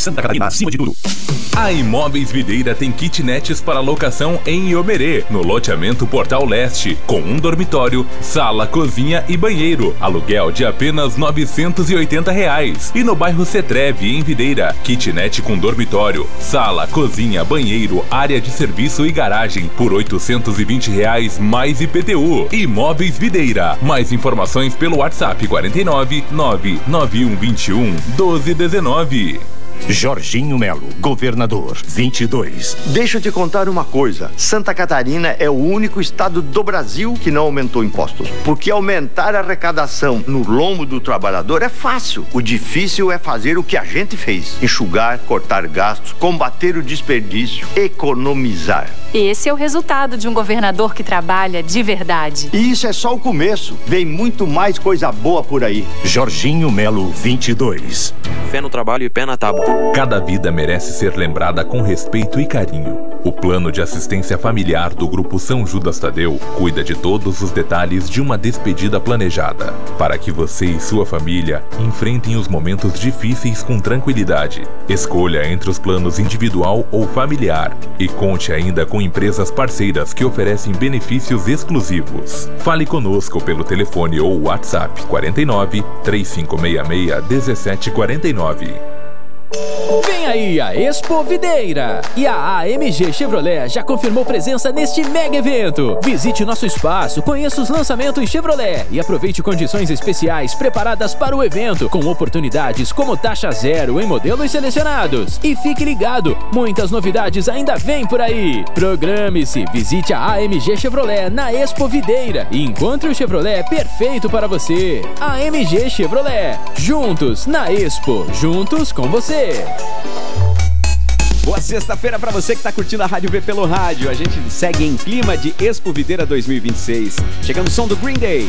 Santa Catarina, acima de tudo. A Imóveis Videira tem kitnets para locação em Iomerê, no loteamento Portal Leste, com um dormitório, sala, cozinha e banheiro. Aluguel de apenas R$ 980. E no bairro Cetreve, em Videira, kitnet com dormitório, sala, cozinha, banheiro, área de serviço e garagem por R$ 820 mais IPTU. Imóveis Videira. Mais informações pelo WhatsApp 49 99121 1219. Jorginho Melo, governador, 22. Deixa eu te contar uma coisa. Santa Catarina é o único estado do Brasil que não aumentou impostos. Porque aumentar a arrecadação no lombo do trabalhador é fácil. O difícil é fazer o que a gente fez. Enxugar, cortar gastos, combater o desperdício, economizar. Esse é o resultado de um governador que trabalha de verdade. E isso é só o começo. Vem muito mais coisa boa por aí. Jorginho Melo, 22. Fé no trabalho e pé na tábua. Cada vida merece ser lembrada com respeito e carinho. O Plano de Assistência Familiar do Grupo São Judas Tadeu cuida de todos os detalhes de uma despedida planejada, para que você e sua família enfrentem os momentos difíceis com tranquilidade. Escolha entre os planos individual ou familiar e conte ainda com empresas parceiras que oferecem benefícios exclusivos. Fale conosco pelo telefone ou WhatsApp 49 3566 1749. Vem aí a Expo Videira e a AMG Chevrolet já confirmou presença neste mega evento. Visite nosso espaço, conheça os lançamentos Chevrolet e aproveite condições especiais preparadas para o evento, com oportunidades como taxa zero em modelos selecionados. E fique ligado, muitas novidades ainda vêm por aí. Programe-se, visite a AMG Chevrolet na Expo Videira e encontre o Chevrolet perfeito para você. AMG Chevrolet, juntos na Expo, juntos com você. Boa sexta-feira pra você que tá curtindo a Rádio V pelo rádio. A gente segue em clima de Expo Videira 2026. Chegando o som do Green Day.